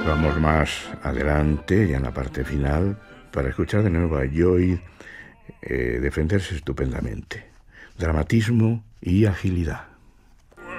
Vamos más adelante, ya en la parte final, para escuchar de nuevo a Joy defenderse estupendamente. Dramatismo y agilidad.